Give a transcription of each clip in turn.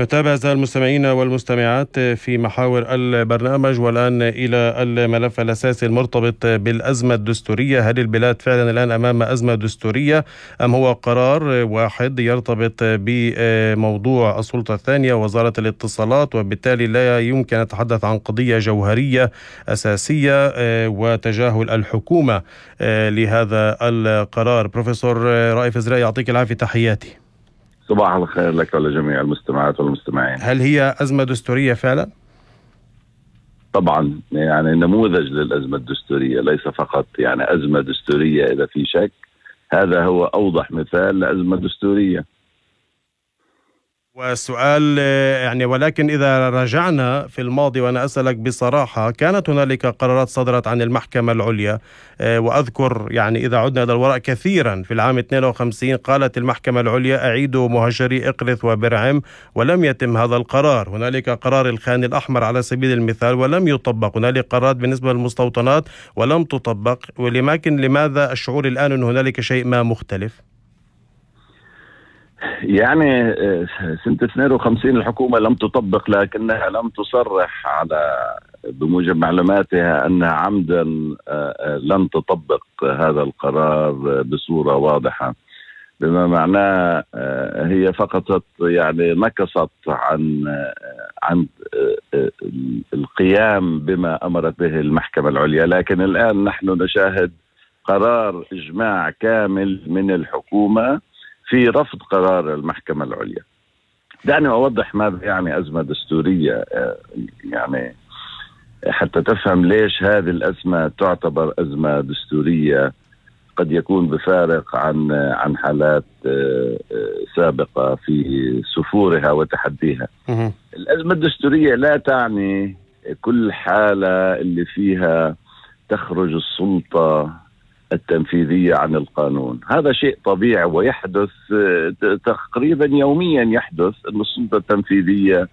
نتابع أعزائي المستمعين والمستمعات في محاور البرنامج، والآن إلى الملف الأساسي المرتبط بالأزمة الدستورية. هل البلاد فعلا الآن أمام أزمة دستورية أم هو قرار واحد يرتبط بموضوع السلطة الثانية وزارة الاتصالات، وبالتالي لا يمكن أن نتحدث عن قضية جوهرية أساسية وتجاهل الحكومة لهذا القرار؟ بروفيسور رائف إزرائي، يعطيك العافية، تحياتي. صباح الخير لك ولجميع المستمعات والمستمعين. هل هي أزمة دستورية فعلا؟ طبعا يعني نموذج للأزمة الدستورية، ليس فقط يعني أزمة دستورية إذا في شك، هذا هو أوضح مثال لأزمة دستورية. والسؤال يعني ولكن إذا رجعنا في الماضي، وأنا أسألك بصراحة، كانت هنالك قرارات صدرت عن المحكمة العليا، وأذكر يعني إذا عدنا إلى الوراء كثيرا في العام 52 قالت المحكمة العليا أعيدوا مهجري إقرث وبرعم، ولم يتم هذا القرار. هنالك قرار الخان الأحمر على سبيل المثال ولم يطبق، هنالك قرارات بالنسبة للمستوطنات ولم تطبق، ولكن لماذا الشعور الآن أن هنالك شيء ما مختلف؟ يعني سنة 52 الحكومة لم تطبق، لكنها لم تصرح على بموجب معلوماتها أنها عمدا لن تطبق هذا القرار بصورة واضحة، بما معناه هي فقط يعني نكصت عن القيام بما أمرت به المحكمة العليا. لكن الآن نحن نشاهد قرار إجماع كامل من الحكومة في رفض قرار المحكمة العليا. دعني أوضح ماذا يعني أزمة دستورية، يعني حتى تفهم ليش هذه الأزمة تعتبر أزمة دستورية، قد يكون بفارق عن حالات سابقة في سفورها وتحديها. الأزمة الدستورية لا تعني كل حالة اللي فيها تخرج السلطة التنفيذية عن القانون. هذا شيء طبيعي ويحدث تقريبا يوميا، يحدث أن السلطة التنفيذية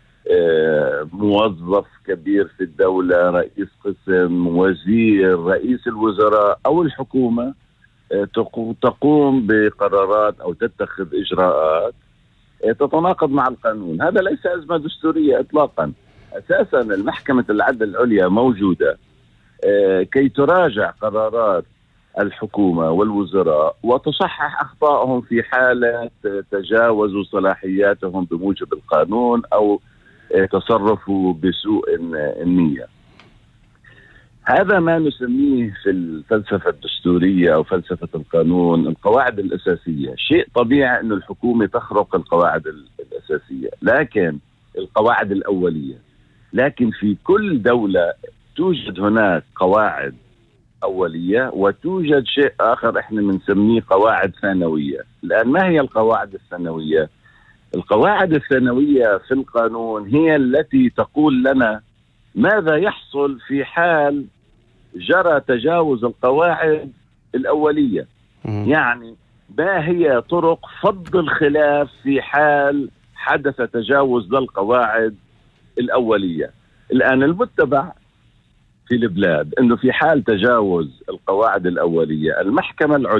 موظف كبير في الدولة، رئيس قسم، وزير، رئيس الوزراء أو الحكومة تقوم بقرارات أو تتخذ إجراءات تتناقض مع القانون. هذا ليس أزمة دستورية إطلاقا. أساسا المحكمة العدل العليا موجودة كي تراجع قرارات الحكومة والوزراء وتصحح أخطائهم في حالة تجاوزوا صلاحياتهم بموجب القانون أو تصرفوا بسوء النية. هذا ما نسميه في الفلسفة الدستورية أو فلسفة القانون القواعد الأساسية. شيء طبيعي أن الحكومة تخرق القواعد الأساسية، لكن القواعد الأولية. لكن في كل دولة توجد هناك قواعد أولية وتوجد شيء آخر احنا بنسميه قواعد ثانوية. الآن ما هي القواعد الثانوية؟ القواعد الثانوية في القانون هي التي تقول لنا ماذا يحصل في حال جرى تجاوز القواعد الأولية. يعني ما هي طرق فض الخلاف في حال حدث تجاوز للقواعد الأولية. الآن المتبع في البلاد أنه في حال تجاوز القواعد الأولية المحكمة العليا